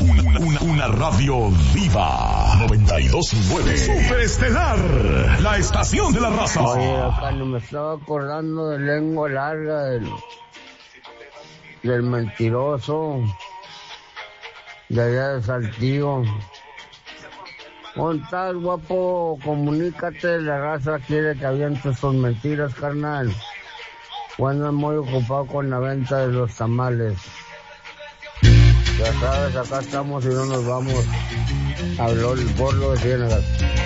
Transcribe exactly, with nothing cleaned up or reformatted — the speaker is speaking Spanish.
una, una, una radio viva. noventa y dos punto nueve. Superestelar, la estación de la raza. Oye, acá no me estaba acordando de Lengua Larga, del, del mentiroso, de allá de Saltillo. ¿Dónde estás, guapo? Comunícate, la raza quiere que avientes sus mentiras, carnal. Bueno, muy ocupado con la venta de los tamales. Ya sabes, acá estamos y no nos vamos. Habló el Borlo de Ciénagas.